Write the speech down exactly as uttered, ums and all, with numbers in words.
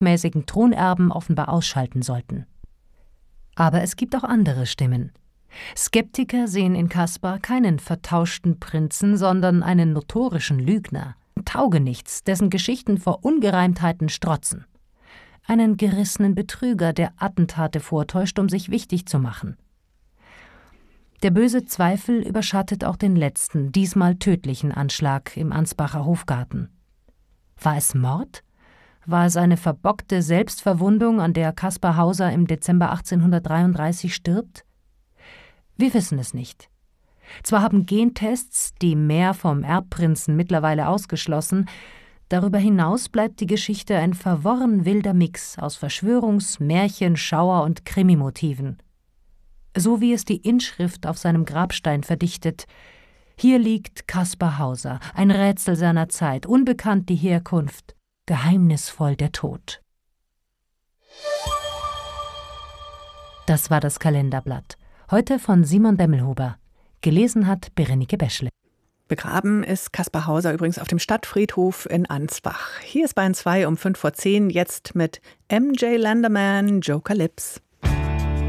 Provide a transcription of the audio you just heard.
rechtmäßigen Thronerben offenbar ausschalten sollten. Aber es gibt auch andere Stimmen. Skeptiker sehen in Kaspar keinen vertauschten Prinzen, sondern einen notorischen Lügner, Taugenichts, dessen Geschichten vor Ungereimtheiten strotzen. Einen gerissenen Betrüger, der Attentate vortäuscht, um sich wichtig zu machen. Der böse Zweifel überschattet auch den letzten, diesmal tödlichen Anschlag im Ansbacher Hofgarten. War es Mord? War es eine verbockte Selbstverwundung, an der Kaspar Hauser im Dezember achtzehnhundertdreiunddreißig stirbt? Wir wissen es nicht. Zwar haben Gentests die Mär vom Erbprinzen mittlerweile ausgeschlossen, darüber hinaus bleibt die Geschichte ein verworren wilder Mix aus Verschwörungs-, Märchen-, Schauer- und Krimimotiven. So wie es die Inschrift auf seinem Grabstein verdichtet: Hier liegt Kaspar Hauser, ein Rätsel seiner Zeit, unbekannt die Herkunft, geheimnisvoll der Tod. Das war das Kalenderblatt. Heute von Simon Demmelhuber. Gelesen hat Berenike Beschle. Begraben ist Kaspar Hauser übrigens auf dem Stadtfriedhof in Ansbach. Hier ist Bayern zwei um fünf vor zehn, jetzt mit M J Landerman, Joker Lips.